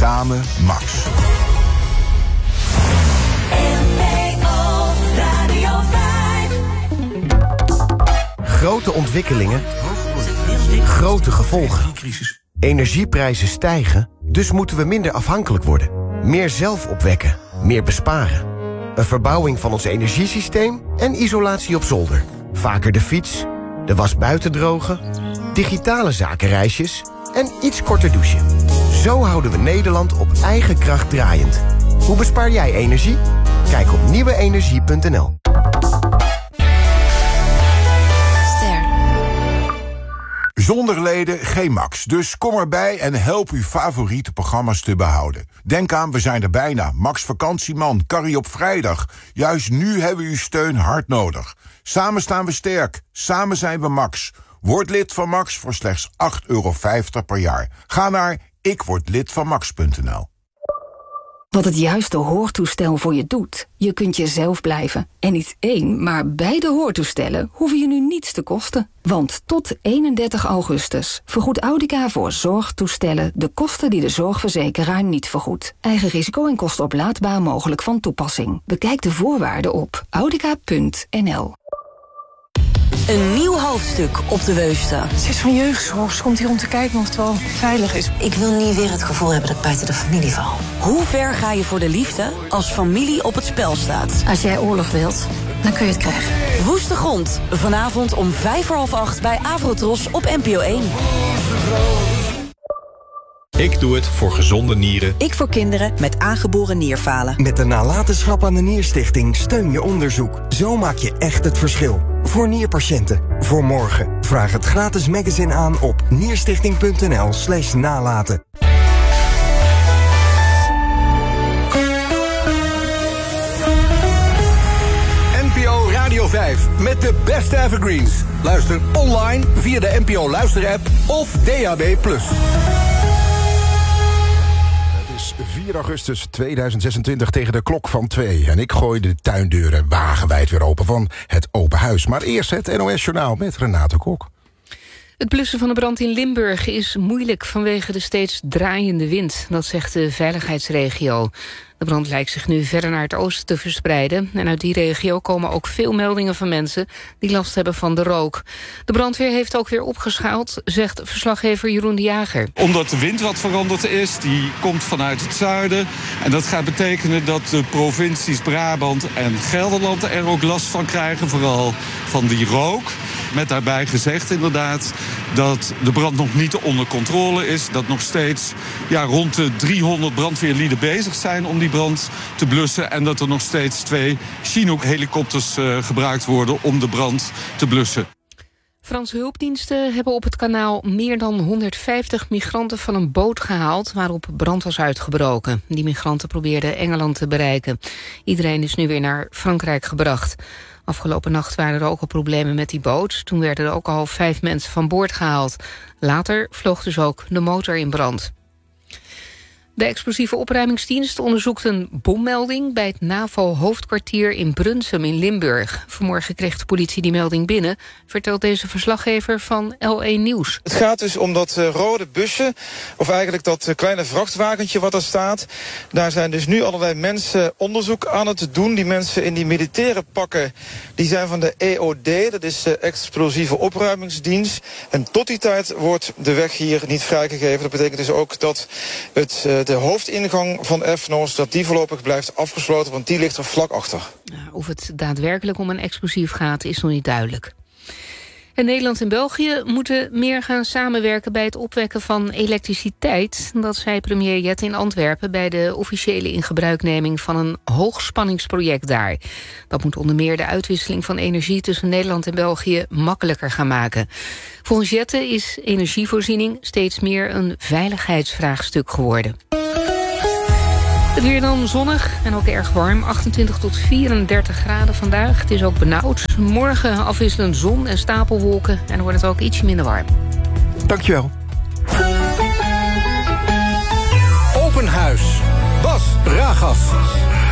Samen Max. Grote ontwikkelingen, grote gevolgen. Energieprijzen stijgen, dus moeten we minder afhankelijk worden. Meer zelf opwekken, meer besparen. Een verbouwing van ons energiesysteem en isolatie op zolder. Vaker de fiets, de was buiten drogen, digitale zakenreisjes en iets korter douchen. Zo houden we Nederland op eigen kracht draaiend. Hoe bespaar jij energie? Kijk op nieuweenergie.nl. Zonder leden geen Max, dus kom erbij en help uw favoriete programma's te behouden. Denk aan, we zijn er bijna. Max Vakantieman, Carrie op vrijdag. Juist nu hebben we uw steun hard nodig. Samen staan we sterk, samen zijn we Max. Word lid van Max voor slechts €8,50 per jaar. Ga naar ikwordlidvanmax.nl. Wat het juiste hoortoestel voor je doet. Je kunt jezelf blijven. En niet één, maar beide hoortoestellen hoeven je nu niets te kosten. Want tot 31 augustus vergoedt Audica voor zorgtoestellen de kosten die de zorgverzekeraar niet vergoedt. Eigen risico en kosten oplaadbaar mogelijk van toepassing. Bekijk de voorwaarden op audica.nl. Een nieuw hoofdstuk op de Weuste. Ze is van jeugdzorg. Ze komt hier om te kijken of het wel veilig is. Ik wil niet weer het gevoel hebben dat ik buiten de familie val. Hoe ver ga je voor de liefde als familie op het spel staat? Als jij oorlog wilt, dan kun je het krijgen. Woeste Grond. Vanavond om 7:45 bij Avrotros op NPO 1. Ik doe het voor gezonde nieren. Ik voor kinderen met aangeboren nierfalen. Met de nalatenschap aan de Nierstichting steun je onderzoek. Zo maak je echt het verschil. Voor nierpatiënten. Voor morgen. Vraag het gratis magazine aan op nierstichting.nl/nalaten. NPO Radio 5 met de beste evergreens. Luister online via de NPO Luisterapp of DAB+. 4 augustus 2026 tegen de klok van 2. En ik gooi de tuindeuren wagenwijd weer open van het open huis. Maar eerst het NOS-journaal met Renate Kok. Het blussen van de brand in Limburg is moeilijk vanwege de steeds draaiende wind. Dat zegt de veiligheidsregio. De brand lijkt zich nu verder naar het oosten te verspreiden. En uit die regio komen ook veel meldingen van mensen die last hebben van de rook. De brandweer heeft ook weer opgeschaald, zegt verslaggever Jeroen de Jager. Omdat de wind wat veranderd is, die komt vanuit het zuiden. En dat gaat betekenen dat de provincies Brabant en Gelderland er ook last van krijgen. Vooral van die rook. Met daarbij gezegd inderdaad dat de brand nog niet onder controle is. Dat nog steeds rond de 300 brandweerlieden bezig zijn om die brand te blussen. En dat er nog steeds 2 Chinook-helikopters gebruikt worden om de brand te blussen. Franse hulpdiensten hebben op het kanaal meer dan 150 migranten van een boot gehaald waarop brand was uitgebroken. Die migranten probeerden Engeland te bereiken. Iedereen is nu weer naar Frankrijk gebracht. Afgelopen nacht waren er ook al problemen met die boot. Toen werden er ook al 5 mensen van boord gehaald. Later vloog dus ook de motor in brand. De explosieve opruimingsdienst onderzoekt een bommelding bij het NAVO-hoofdkwartier in Brunsum in Limburg. Vanmorgen kreeg de politie die melding binnen, vertelt deze verslaggever van L1 Nieuws. Het gaat dus om dat rode busje, of eigenlijk dat kleine vrachtwagentje wat er staat. Daar zijn dus nu allerlei mensen onderzoek aan het doen. Die mensen in die militaire pakken, die zijn van de EOD, dat is de explosieve opruimingsdienst. En tot die tijd wordt de weg hier niet vrijgegeven. Dat betekent dus ook dat de hoofdingang van Efnos, dat die voorlopig blijft afgesloten, want die ligt er vlak achter. Of het daadwerkelijk om een explosief gaat, is nog niet duidelijk. En Nederland en België moeten meer gaan samenwerken bij het opwekken van elektriciteit. Dat zei premier Jet in Antwerpen bij de officiële ingebruikneming van een hoogspanningsproject daar. Dat moet onder meer de uitwisseling van energie tussen Nederland en België makkelijker gaan maken. Volgens Jette is energievoorziening steeds meer een veiligheidsvraagstuk geworden. Het weer dan zonnig en ook erg warm. 28 tot 34 graden vandaag. Het is ook benauwd. Morgen afwisselend zon en stapelwolken. En dan wordt het ook ietsje minder warm. Dankjewel. Open huis. Bas Ragas.